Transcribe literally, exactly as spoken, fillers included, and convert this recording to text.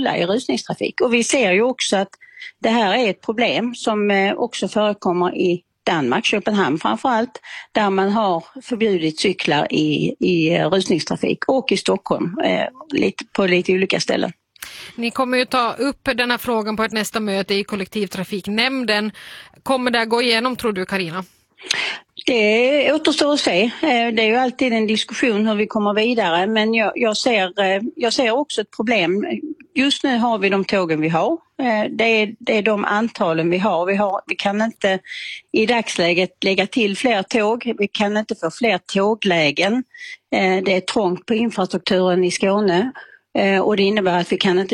fulla i rusningstrafik. Och vi ser ju också att det här är ett problem som också förekommer i Danmark, Köpenhamn framförallt, där man har förbjudit cyklar i, i rusningstrafik, och i Stockholm eh, lite, på lite olika ställen. Ni kommer ju ta upp den här frågan på ett nästa möte i kollektivtrafiknämnden. Kommer det att gå igenom, tror du, Carina? Det återstår att se. Det är ju alltid en diskussion hur vi kommer vidare, men jag, jag, ser, jag ser också ett problem. Just nu har vi de tågen vi har. Det är, det är de antalen vi har. Vi har. Vi kan inte i dagsläget lägga till fler tåg. Vi kan inte få fler tåglägen. Det är trångt på infrastrukturen i Skåne. Och det innebär att vi kan inte